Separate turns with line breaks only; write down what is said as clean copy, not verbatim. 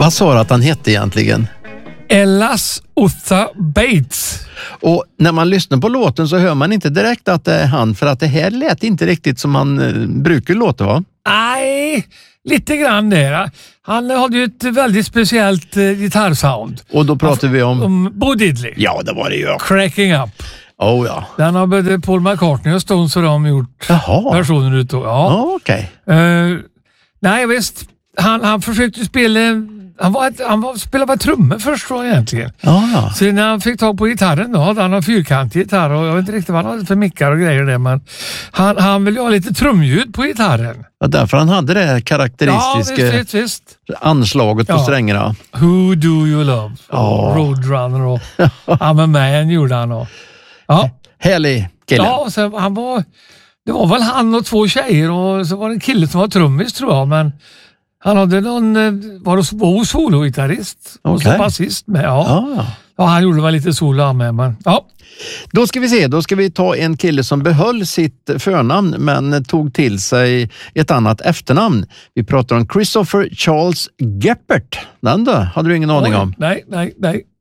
Vad sa du att han hette egentligen?
Ellis Utha Bates.
Och när man lyssnar på låten så hör man inte direkt att det är han, för att det här lät inte riktigt som han brukar låta, va?
Nej, lite grann där. Han hade ju ett väldigt speciellt gitarrsound.
Och då pratar vi om
Bo Diddley.
Ja, det var det ju.
Cracking Up.
Oh ja.
Den har både Paul McCartney och Stones och de gjort versioner utav. Ja,
okej.
Nej, visst. Han försökte spela... Han spelade bara trummor först då egentligen.
Ja.
Så när han fick tag på gitarren då hade han en fyrkantig gitarr och jag vet inte riktigt vad han hade för mickar och grejer där, men han ville ha lite trumljud på gitarren.
Ja, därför han hade det karaktäristiska
visst.
anslaget på strängarna.
Who do you love? Roadrunner och I'm a man gjorde han. Och,
Härlig kille.
Ja, så det var väl han och två tjejer och så var det en kille som var trummis tror jag, men han hade var sologitarrist och så basist med. Ja, han gjorde väl lite solo med, men ja.
Då ska vi ta en kille som behöll sitt förnamn men tog till sig ett annat efternamn. Vi pratar om Christopher Charles Geppert. Den då? Hade du ingen aning om?
Nej.